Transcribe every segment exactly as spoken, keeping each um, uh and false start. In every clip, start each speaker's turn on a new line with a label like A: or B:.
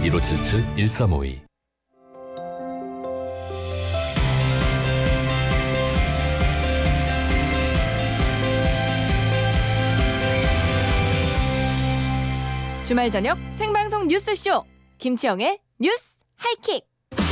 A: 일오칠칠 일삼오이
B: 주말 저녁 생방송 뉴스쇼 김치영의 뉴스 하이킥.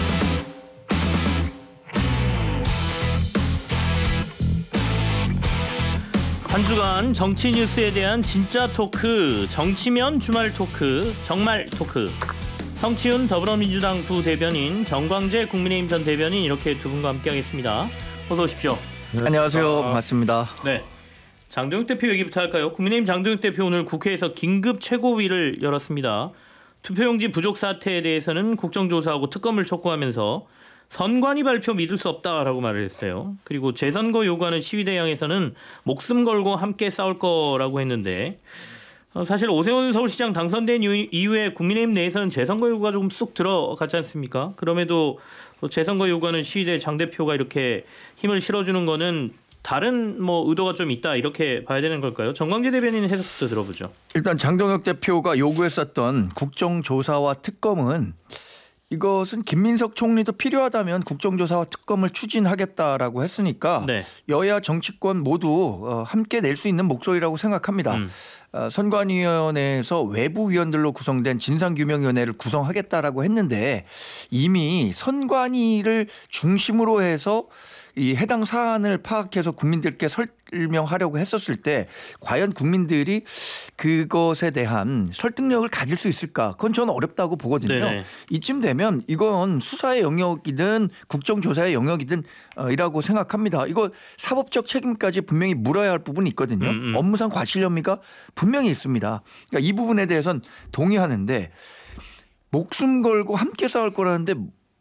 C: 한 주간 정치 뉴스에 대한 진짜 토크, 정치면 주말 토크, 정말 토크. 성치훈 더불어민주당 부대변인, 정광재 국민의힘 전 대변인 이렇게 두 분과 함께하겠습니다. 어서 오십시오.
D: 네. 안녕하세요. 반갑습니다.
C: 네, 장동혁 대표 얘기부터 할까요? 국민의힘 장동혁 대표 오늘 국회에서 긴급 최고위를 열었습니다. 투표용지 부족 사태에 대해서는 국정조사하고 특검을 촉구하면서 선관위 발표 믿을 수 없다라고 말을 했어요. 그리고 재선거 요구하는 시위대 향해서는 목숨 걸고 함께 싸울 거라고 했는데 사실 오세훈 서울시장 당선된 이후에 국민의힘 내에서는 재선거 요구가 조금 쑥 들어갔지 않습니까? 그럼에도 재선거 요구하는 시위대 장 대표가 이렇게 힘을 실어주는 거는 다른 뭐 의도가 좀 있다 이렇게 봐야 되는 걸까요? 정광재 대변인 해석부터 들어보죠.
D: 일단 장동혁 대표가 요구했었던 국정조사와 특검은 이것은 김민석 총리도 필요하다면 국정조사와 특검을 추진하겠다라고 했으니까 네. 여야 정치권 모두 함께 낼 수 있는 목소리라고 생각합니다. 음. 선관위원회에서 외부위원들로 구성된 진상규명위원회를 구성하겠다라고 했는데 이미 선관위를 중심으로 해서 이 해당 사안을 파악해서 국민들께 설명하려고 했었을 때 과연 국민들이 그것에 대한 설득력을 가질 수 있을까? 그건 저는 어렵다고 보거든요. 네네. 이쯤 되면 이건 수사의 영역이든 국정조사의 영역이든 이라고 생각합니다. 이거 사법적 책임까지 분명히 물어야 할 부분이 있거든요. 음음. 업무상 과실 혐의가 분명히 있습니다. 그러니까 이 부분에 대해서는 동의하는데 목숨 걸고 함께 싸울 거라는데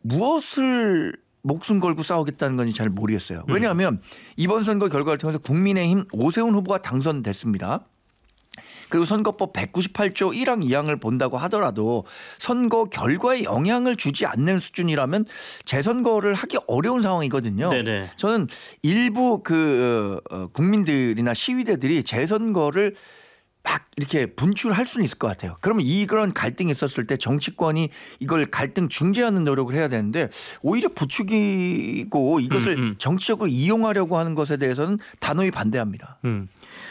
D: 무엇을 목숨 걸고 싸우겠다는 건지 잘 모르겠어요. 왜냐하면 이번 선거 결과를 통해서 국민의힘 오세훈 후보가 당선됐습니다. 그리고 선거법 백구십팔조 일항 이항을 본다고 하더라도 선거 결과에 영향을 주지 않는 수준이라면 재선거를 하기 어려운 상황이거든요. 네네. 저는 일부 그 국민들이나 시위대들이 재선거를 막 이렇게 분출할 수는 있을 것 같아요. 그러면 이 그런 갈등이 있었을 때 정치권이 이걸 갈등 중재하는 노력을 해야 되는데 오히려 부추기고 이것을 음, 음. 정치적으로 이용하려고 하는 것에 대해서는 단호히 반대합니다.
C: 음.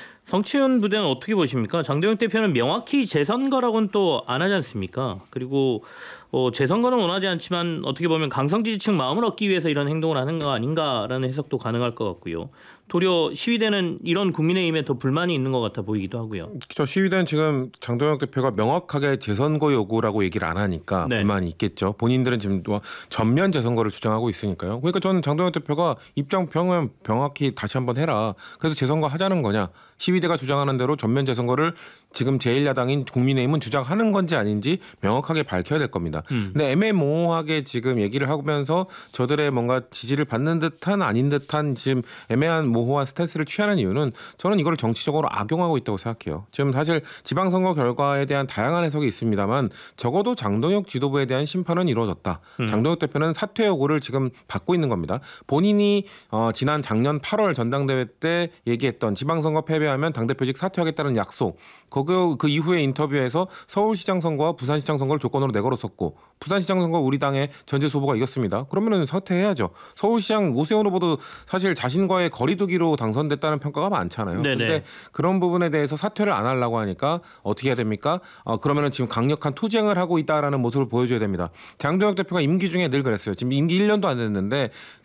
C: 성치훈 부대는 어떻게 보십니까? 장동혁 대표는 명확히 재선거라고는 또 안 하지 않습니까? 그리고 어, 재선거는 원하지 않지만 어떻게 보면 강성 지지층 마음을 얻기 위해서 이런 행동을 하는 거 아닌가라는 해석도 가능할 것 같고요. 도리어 시위대는 이런 국민의힘에 더 불만이 있는 것 같아 보이기도 하고요.
E: 저 시위대는 지금 장동혁 대표가 명확하게 재선거 요구라고 얘기를 안 하니까 네. 불만이 있겠죠. 본인들은 지금 또 전면 재선거를 주장하고 있으니까요. 그러니까 저는 장동혁 대표가 입장 평은 명확히 다시 한번 해라. 그래서 재선거 하자는 거냐. 시위대가 주장하는 대로 전면 재선거를 지금 제일 야당인 국민의힘은 주장하는 건지 아닌지 명확하게 밝혀야 될 겁니다. 음. 근데 애매모호하게 지금 얘기를 하면서 저들의 뭔가 지지를 받는 듯한 아닌 듯한 지금 애매한 모호한 스탠스를 취하는 이유는 저는 이걸 정치적으로 악용하고 있다고 생각해요. 지금 사실 지방선거 결과에 대한 다양한 해석이 있습니다만 적어도 장동혁 지도부에 대한 심판은 이루어졌다. 음. 장동혁 대표는 사퇴 요구를 지금 받고 있는 겁니다. 본인이 어, 지난 작년 팔월 전당대회 때 얘기했던 지방선거 패배하면 당대표직 사퇴하겠다는 약속. 그, 그 이후에 인터뷰에서 서울시장 선거와 부산시장 선거를 조건으로 내걸었었고 부산시장 선거 우리 당의 전재수 후보가 이겼습니다. 그러면은 사퇴해야죠. 서울시장 오세훈 후보도 사실 자신과의 거리두기로 당선됐다는 평가가 많잖아요. 그런데 그런 부분에 대해서 사퇴를 안 하려고 하니까 어떻게 해야 됩니까? 어, 그러면은 지금 강력한 투쟁을 하고 있다라는 모습을 보여줘야 됩니다. 장동혁 대표가 임기 중에 늘 그랬어요. 지금 임기 일 년도 안 됐는데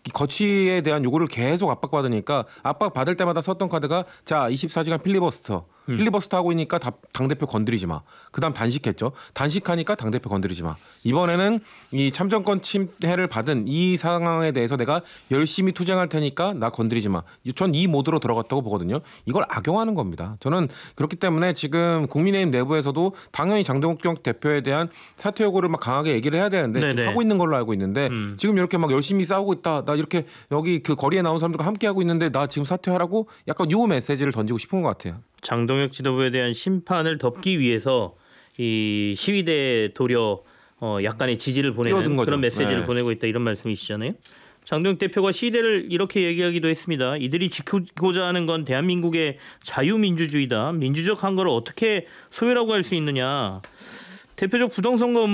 E: 거취에 대한 요구를 계속 압박받으니까 압박받을 때마다 썼던 카드가 자 이십사 시간 필리버스터. 음. 필리버스터 하고 있으니까 당대표 건드리지 마. 그다음 단식했죠. 단식하니까 당대표 건드리지 마. 이번에는 이 참정권 침해를 받은 이 상황에 대해서 내가 열심히 투쟁할 테니까 나 건드리지 마. 전 이 모드로 들어갔다고 보거든요. 이걸 악용하는 겁니다. 저는 그렇기 때문에 지금 국민의힘 내부에서도 당연히 장동혁 대표에 대한 사퇴 요구를 막 강하게 얘기를 해야 되는데 지금 하고 있는 걸로 알고 있는데 음. 지금 이렇게 막 열심히 싸우고 있다. 나 이렇게 여기 그 거리에 나온 사람들과 함께 하고 있는데 나 지금 사퇴하라고 약간 요 메시지를 던지고 싶은 것 같아요.
C: 장동혁 지도부에 대한 심판을 덮기 위해서 이 시위대 도려 어 약간의 지지를 보내는 그런 메시지를 네. 보내고 있다 이런 말씀이시잖아요. 장동혁 대표가 시대를 이렇게 얘기하기도 했습니다. 이들이 지키고자 하는 건 대한민국의 자유민주주의다. 민주적 한거를 어떻게 소유라고 할 수 있느냐. 대표적 부동산과